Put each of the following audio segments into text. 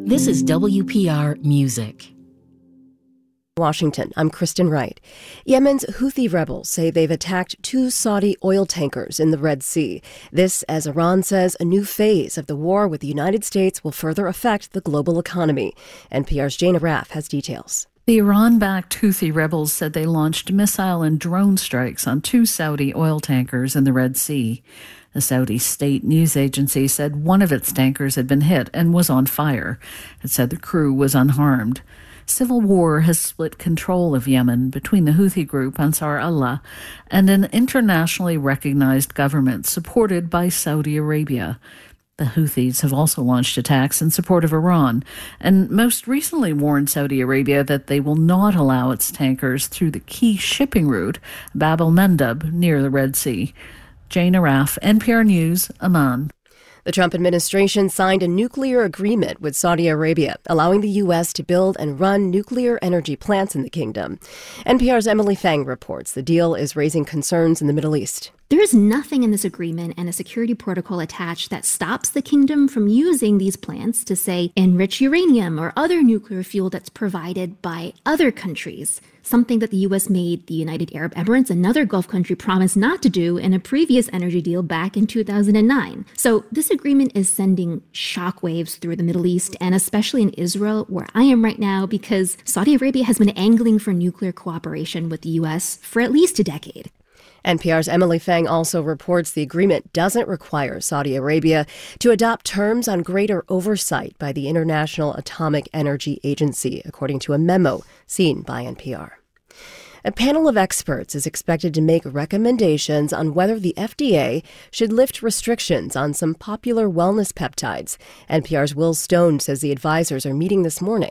This is WPR Music. Washington, I'm Kristen Wright. Yemen's Houthi rebels say they've attacked 2 Saudi oil tankers in the Red Sea. This, as Iran says, a new phase of the war with the United States will further affect the global economy. NPR's Jane Arraf has details. The Iran-backed Houthi rebels said they launched missile and drone strikes on 2 Saudi oil tankers in the Red Sea. The Saudi state news agency said one of its tankers had been hit and was on fire. It said the crew was unharmed. Civil war has split control of Yemen between the Houthi group Ansar Allah and an internationally recognized government supported by Saudi Arabia. The Houthis have also launched attacks in support of Iran and most recently warned Saudi Arabia that they will not allow its tankers through the key shipping route, Bab el-Mandab, near the Red Sea. Jane Arraf, NPR News, Amman. The Trump administration signed a nuclear agreement with Saudi Arabia, allowing the U.S. to build and run nuclear energy plants in the kingdom. NPR's Emily Fang reports the deal is raising concerns in the Middle East. There is nothing in this agreement and a security protocol attached that stops the kingdom from using these plants to, say, enrich uranium or other nuclear fuel that's provided by other countries, something that the U.S. made the United Arab Emirates, another Gulf country, promise not to do in a previous energy deal back in 2009. So this agreement is sending shockwaves through the Middle East and especially in Israel, where I am right now, because Saudi Arabia has been angling for nuclear cooperation with the U.S. for at least a decade. NPR's Emily Fang also reports the agreement doesn't require Saudi Arabia to adopt terms on greater oversight by the International Atomic Energy Agency, according to a memo seen by NPR. A panel of experts is expected to make recommendations on whether the FDA should lift restrictions on some popular wellness peptides. NPR's Will Stone says the advisors are meeting this morning.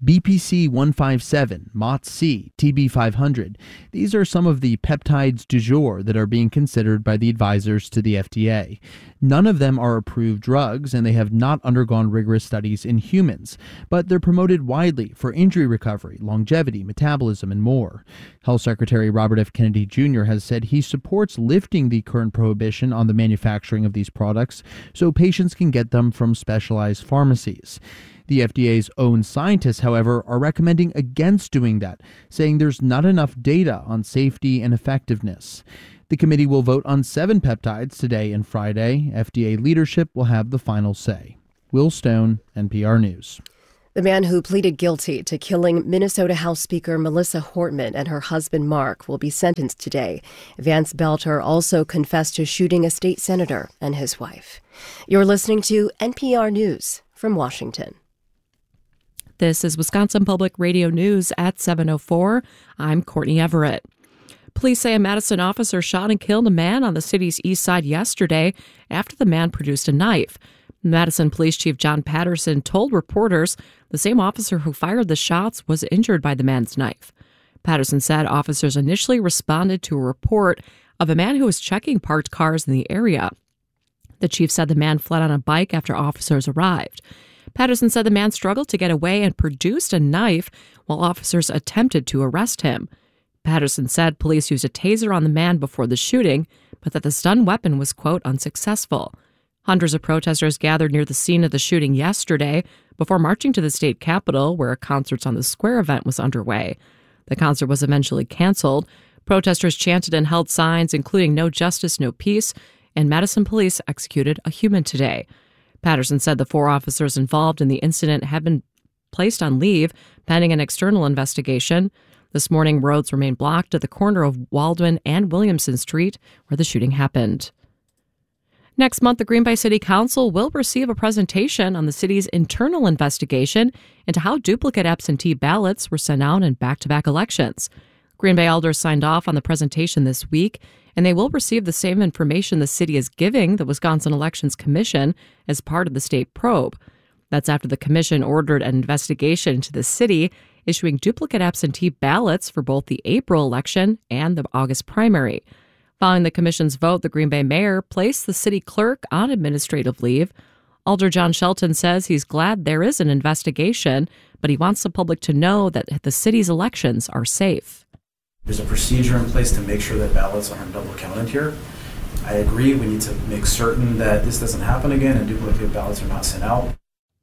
BPC 157, MOTS-C, TB500. These are some of the peptides du jour that are being considered by the advisors to the FDA. None of them are approved drugs, and they have not undergone rigorous studies in humans, but they're promoted widely for injury recovery, longevity, metabolism, and more. Health Secretary Robert F. Kennedy Jr. has said he supports lifting the current prohibition on the manufacturing of these products so patients can get them from specialized pharmacies. The FDA's own scientists, however, are recommending against doing that, saying there's not enough data on safety and effectiveness. The committee will vote on 7 peptides today and Friday. FDA leadership will have the final say. Will Stone, NPR News. The man who pleaded guilty to killing Minnesota House Speaker Melissa Hortman and her husband Mark will be sentenced today. Vance Belter also confessed to shooting a state senator and his wife. You're listening to NPR News from Washington. This is Wisconsin Public Radio News at 7:04. I'm Courtney Everett. Police say a Madison officer shot and killed a man on the city's east side yesterday after the man produced a knife. Madison Police Chief John Patterson told reporters the same officer who fired the shots was injured by the man's knife. Patterson said officers initially responded to a report of a man who was checking parked cars in the area. The chief said the man fled on a bike after officers arrived. Patterson said the man struggled to get away and produced a knife while officers attempted to arrest him. Patterson said police used a taser on the man before the shooting, but that the stun weapon was, quote, unsuccessful. Hundreds of protesters gathered near the scene of the shooting yesterday before marching to the state capitol, where a Concerts on the Square event was underway. The concert was eventually canceled. Protesters chanted and held signs, including "No Justice, No Peace," and Madison police executed a human today. Patterson said the 4 officers involved in the incident have been placed on leave pending an external investigation. This morning, roads remain blocked at the corner of Waldwin and Williamson Street, where the shooting happened. Next month, the Green Bay City Council will receive a presentation on the city's internal investigation into how duplicate absentee ballots were sent out in back-to-back elections. Green Bay elders signed off on the presentation this week, and they will receive the same information the city is giving the Wisconsin Elections Commission as part of the state probe. That's after the commission ordered an investigation into the city issuing duplicate absentee ballots for both the April election and the August primary. Following the commission's vote, the Green Bay mayor placed the city clerk on administrative leave. Alder John Shelton says he's glad there is an investigation, but he wants the public to know that the city's elections are safe. There's a procedure in place to make sure that ballots aren't double counted here. I agree we need to make certain that this doesn't happen again and duplicate ballots are not sent out.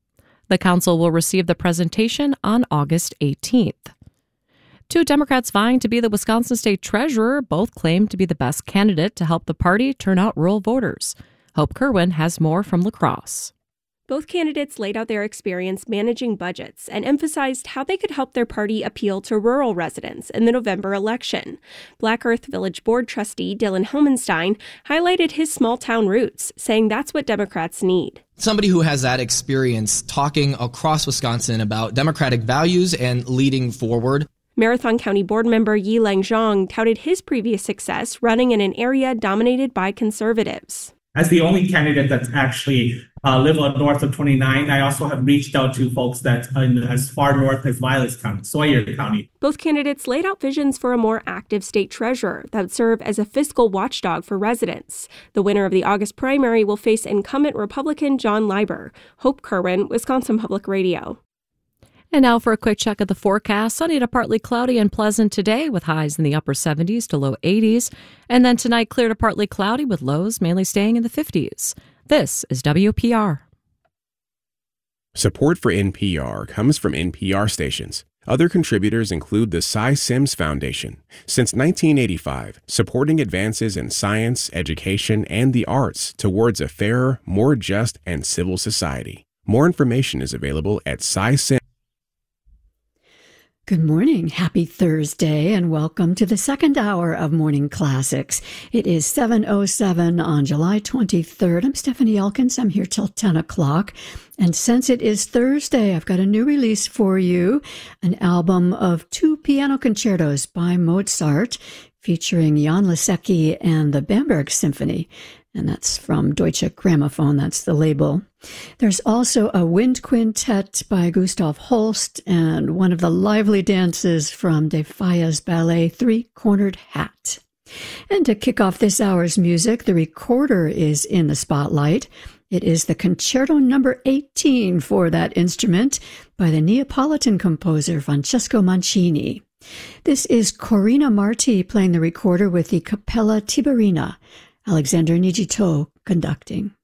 The council will receive the presentation on August 18th. Two Democrats vying to be the Wisconsin state treasurer both claim to be the best candidate to help the party turn out rural voters. Hope Kerwin has more from La Crosse. Both candidates laid out their experience managing budgets and emphasized how they could help their party appeal to rural residents in the November election. Black Earth Village Board trustee Dylan Helmenstein highlighted his small-town roots, saying that's what Democrats need. Somebody who has that experience talking across Wisconsin about democratic values and leading forward. Marathon County Board member Yi-Lang Zhang touted his previous success running in an area dominated by conservatives. As the only candidate that's actually live north of 29, I also have reached out to folks that are as far north as Vilas County, Sawyer County. Both candidates laid out visions for a more active state treasurer that would serve as a fiscal watchdog for residents. The winner of the August primary will face incumbent Republican John Leiber. Hope Kerwin, Wisconsin Public Radio. And now for a quick check of the forecast. Sunny to partly cloudy and pleasant today with highs in the upper 70s to low 80s. And then tonight clear to partly cloudy with lows mainly staying in the 50s. This is WPR. Support for NPR comes from NPR stations. Other contributors include the Cy Sims Foundation. Since 1985, supporting advances in science, education, and the arts towards a fairer, more just, and civil society. More information is available at SciSim. Good morning. Happy Thursday and welcome to the second hour of Morning Classics. It is 7:07 on July 23rd. I'm Stephanie Elkins. I'm here till 10 o'clock. And since it is Thursday, I've got a new release for you, an album of two piano concertos by Mozart featuring Jan Lisecki and the Bamberg Symphony. And that's from Deutsche Grammophon, that's the label. There's also a wind quintet by Gustav Holst and one of the lively dances from De Falla's ballet, Three-Cornered Hat. And to kick off this hour's music, the recorder is in the spotlight. It is the Concerto Number 18 for that instrument by the Neapolitan composer Francesco Mancini. This is Corina Marti playing the recorder with the Cappella Tiberina. Alexander Nigito conducting.